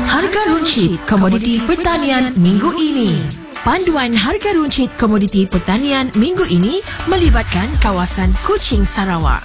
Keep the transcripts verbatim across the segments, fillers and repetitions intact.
Harga runcit komoditi pertanian minggu ini. Panduan harga runcit komoditi pertanian minggu ini melibatkan kawasan Kuching, Sarawak.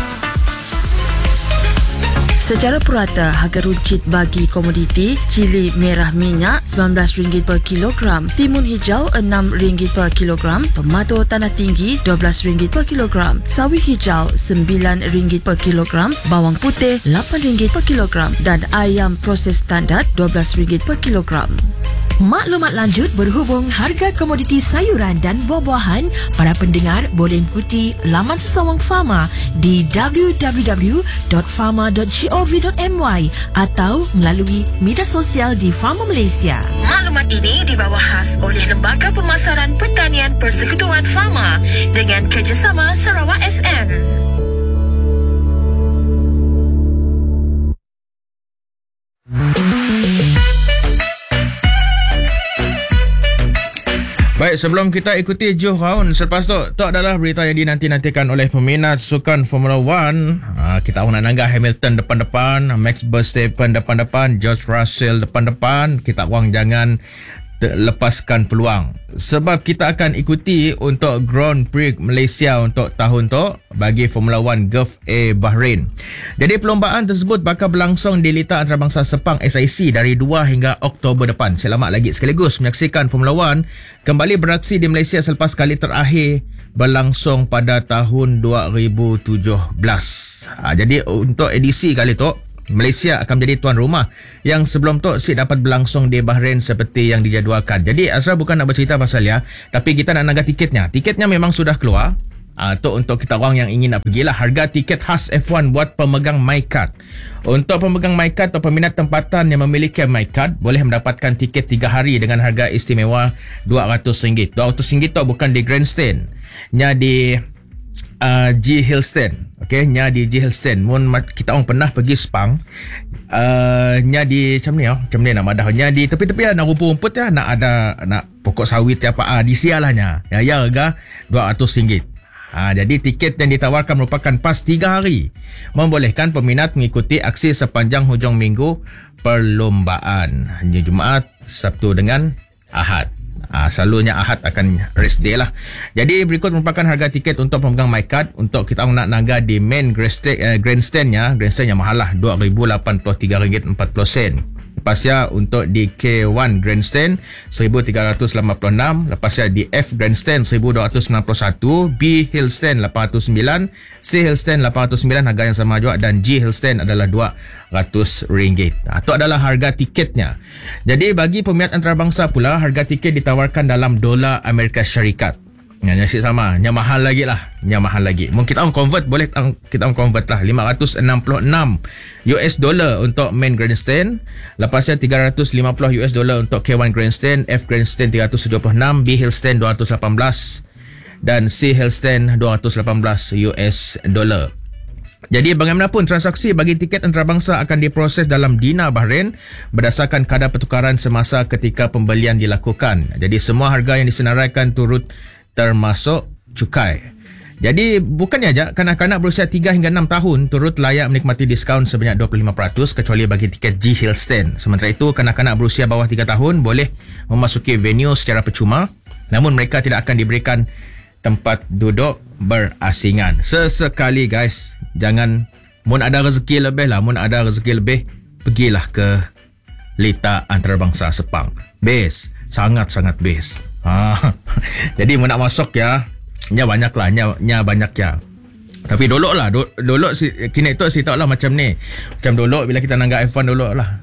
Secara purata, harga runcit bagi komoditi cili merah minyak sembilan belas ringgit per kilogram, timun hijau enam ringgit per kilogram, tomato tanah tinggi dua belas ringgit per kilogram, sawi hijau sembilan ringgit per kilogram, bawang putih lapan ringgit per kilogram dan ayam proses standard dua belas ringgit per kilogram. Maklumat lanjut berhubung harga komoditi sayuran dan buah-buahan, para pendengar boleh mengikuti laman Sesawang Pharma di w w w dot pharma dot gov dot my atau melalui media sosial di Pharma Malaysia. Maklumat ini dibawa khas oleh Lembaga Pemasaran Pertanian Persekutuan Pharma dengan kerjasama Sarawak F M. Baik, sebelum kita ikuti Joe Round, selepas tu, tu adalah berita yang dinanti-nantikan oleh peminat sukan Formula One. Ha, kita nak nanggah Hamilton depan-depan, Max Verstappen depan-depan, George Russell depan-depan. Kita orang jangan lepaskan peluang. Sebab kita akan ikuti untuk Grand Prix Malaysia untuk tahun tu bagi Formula One Gulf A Bahrain. Jadi perlombaan tersebut bakal berlangsung di Liga Antarabangsa Sepang S I C dari dua hingga Oktober depan. Selamat lagi sekaligus menyaksikan Formula One kembali beraksi di Malaysia selepas kali terakhir berlangsung pada tahun dua ribu tujuh belas. Ha, jadi untuk edisi kali tu Malaysia akan menjadi tuan rumah, yang sebelum tu si dapat berlangsung di Bahrain seperti yang dijadualkan. Jadi Azra bukan nak bercerita pasal ya, tapi kita nak naga tiketnya. Tiketnya memang sudah keluar. Uh, tu untuk kita orang yang ingin nak pergilah. Harga tiket khas F one buat pemegang MyCard. Untuk pemegang MyCard atau peminat tempatan yang memiliki MyCard boleh mendapatkan tiket tiga hari dengan harga istimewa dua ratus ringgit. dua ratus ringgit tu bukan di Grandstand, nya di uh, G Hillstand. Okey, nya di G Hillstand. Mun kita orang pernah pergi Sepang, uh, nya di macam ni oh, macam ni nak madah. Nya di tepi-tepi nak rumput-rumput ya, nak ada nak pokok sawit apa ah di sialahnya. Ya ya harga dua ratus ringgit. Ha, jadi tiket yang ditawarkan merupakan pas tiga hari, membolehkan peminat mengikuti aksi sepanjang hujung minggu perlombaan. Hanya Jumaat, Sabtu dengan Ahad. Ha, selalunya Ahad akan rest day lah. Jadi berikut merupakan harga tiket untuk pemegang MyCard. Untuk kita nak naga di main grandstand, eh, grandstandnya, grandstand yang mahal lah, dua ribu lapan puluh tiga ringgit empat puluh sen. Lepasnya untuk di K one Grandstand seribu tiga ratus lapan puluh enam, lepasnya di F Grandstand seribu dua ratus sembilan puluh satu, B Hillstand lapan ratus sembilan, C Hillstand lapan ratus sembilan, harga yang sama juga, dan G Hillstand adalah dua ratus ringgit. Nah, itu adalah harga tiketnya. Jadi bagi peminat antarabangsa pula, harga tiket ditawarkan dalam dolar Amerika Syarikat. Yang nyaksik sama, yang mahal lagi lah, yang mahal lagi. Mungkin kita orang convert, boleh kita orang convert lah, lima ratus enam puluh enam U S dollar untuk main grandstand, lepasnya tiga ratus lima puluh U S dollar untuk K one grandstand, F grandstand tiga ratus tujuh puluh enam, B Hillstand dua ratus lapan belas dan C Hillstand dua ratus lapan belas U S dollar. Jadi bagaimanapun, transaksi bagi tiket antarabangsa akan diproses dalam Dina Bahrain berdasarkan kadar pertukaran semasa ketika pembelian dilakukan. Jadi semua harga yang disenaraikan turut termasuk cukai. Jadi bukannya aja kanak-kanak berusia tiga hingga enam tahun turut layak menikmati diskaun sebanyak dua puluh lima peratus kecuali bagi tiket G Hillstand. Sementara itu, kanak-kanak berusia bawah tiga tahun boleh memasuki venue secara percuma, namun mereka tidak akan diberikan tempat duduk berasingan. Sesekali guys, jangan, mun ada rezeki lebih lah, mun ada rezeki lebih, pergilah ke Liga Antarabangsa Sepang. Best, sangat-sangat best. Ha. Jadi mau nak masuk ya, nya banyak lah, nya, nya banyak ya. Tapi dulu lah, dulu si, kini tu si tahu lah macam ni. Macam dulu bila kita nanggak F one dulu lah.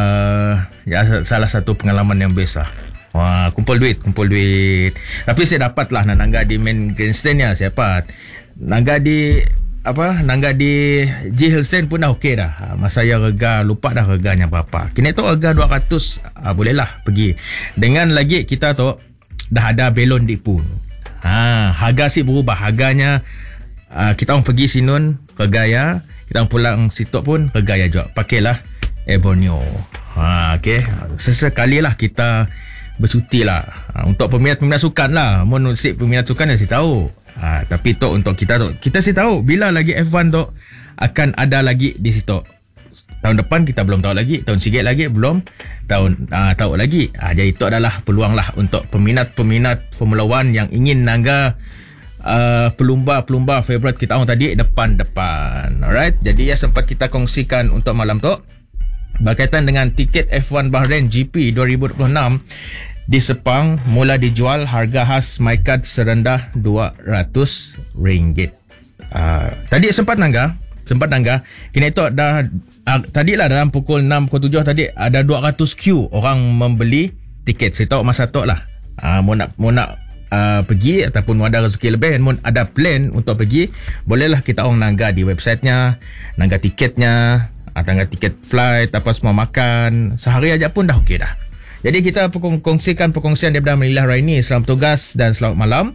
Uh, ya salah satu pengalaman yang best lah. Wah, kumpul duit, kumpul duit. Tapi saya dapat lah nak nanggak di main grandstand ya, saya dapat. Nanggak di apa? Nanggak di G Hillstand pun dah okey dah. Masa saya rega, lupa dah reganya berapa. Kini tu harga dua ratus, ah, boleh lah pergi. Dengan lagi kita tu dah ada belon dik pun. Ha, harga si berubah. Harganya uh, kita orang pergi Sinun ke Gaya, kita orang pulang situ pun ke Gaya juga. Pakailah Air Borneo. Ha, okey. Sesekali lah kita bercuti lah. Ha, untuk peminat-peminat sukan lah. Mun si peminat sukan yang si tahu. Ha, tapi tu untuk kita tu, kita si tahu bila lagi F one tu akan ada lagi di situ. tahun depan kita belum tahu lagi, tahun sikit lagi belum tahun uh, tahu lagi. Uh, jadi itu adalah peluang lah untuk peminat-peminat Formula One yang ingin nangga uh, pelumba-pelumba favourite kita orang tadi depan-depan. Alright, jadi ya sempat kita kongsikan untuk malam tu berkaitan dengan tiket F one Bahrain G P dua ribu dua puluh enam di Sepang mula dijual harga khas MyCard serendah dua ratus ringgit. Uh, tadi sempat nangga sempat nangga kini itu dah uh, tadilah dalam pukul enam pukul tujuh tadi ada dua ratus queue orang membeli tiket. Saya tahu masa tu lah uh, mau nak mau nak uh, pergi ataupun mau ada rezeki lebih, mau ada plan untuk pergi, bolehlah kita orang nangga di websitenya, nangga tiketnya, nangga tiket flight, apa semua makan sehari aja pun dah okey dah. Jadi kita kongsikan perkongsian daripada Melilah Raini, selamat tugas dan selamat malam.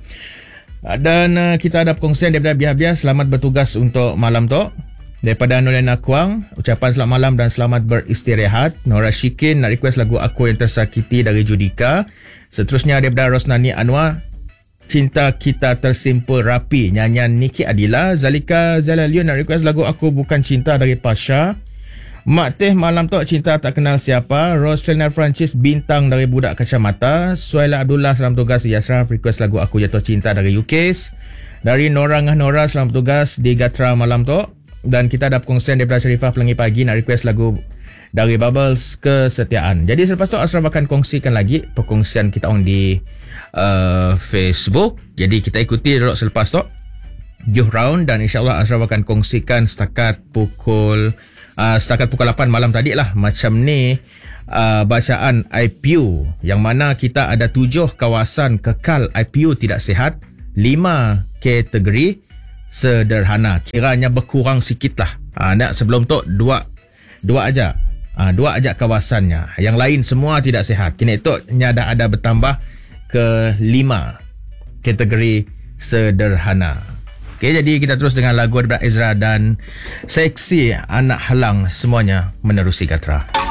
Dan uh, kita ada perkongsian daripada Biar-Biar, selamat bertugas untuk malam tu. Daripada Nolena Kuang, ucapan selamat malam dan selamat beristirahat. Nora Shikin nak request lagu Aku Yang Tersakiti dari Judika. Seterusnya daripada Rosnani Anwar, Cinta Kita Tersimpul Rapi, nyanyian Niki Adila. Zalika Zalalion nak request lagu Aku Bukan Cinta dari Pasha. Mak Teh malam tu Cinta Tak Kenal Siapa. Roslina Francis Bintang dari Budak Kacamata. Suhaila Abdullah selamat tugas di Ashraf, request lagu Aku Jatuh Cinta dari U K. Dari Nora Ngah Nora selamat tugas di Gatra malam tu. Dan kita ada perkongsian daripada Sharifah Pelangi Pagi nak request lagu dari Bubbles Kesetiaan. Jadi selepas tu Ashraf akan kongsikan lagi perkongsian kita on di uh, Facebook. Jadi kita ikuti dulu selepas tu Juh round dan insyaAllah Ashraf akan kongsikan setakat pukul Uh, setakat pukul lapan malam tadi lah macam ni uh, bacaan I P U yang mana kita ada tujuh kawasan kekal I P U tidak sihat, lima kategori sederhana, kiranya berkurang sikit lah. Uh, nak sebelum tu dua dua aja uh, dua aja kawasannya, yang lain semua tidak sihat. Kini tu nya dah ada bertambah ke lima kategori sederhana. Okay, jadi kita terus dengan lagu daripada Ezra dan Seksi Anak Halang, semuanya menerusi Gatra.